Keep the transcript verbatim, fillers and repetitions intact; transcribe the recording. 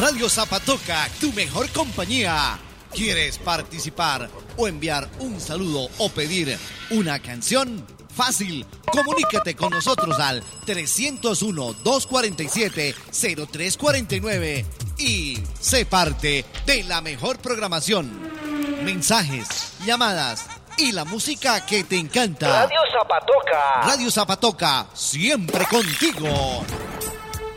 Radio Zapatoca, tu mejor compañía. ¿Quieres participar o enviar un saludo o pedir una canción? Fácil, comunícate con nosotros al trescientos uno, doscientos cuarenta y siete, cero tres cuarenta y nueve y sé parte de la mejor programación. Mensajes, llamadas y la música que te encanta. Radio Zapatoca. Radio Zapatoca, siempre contigo.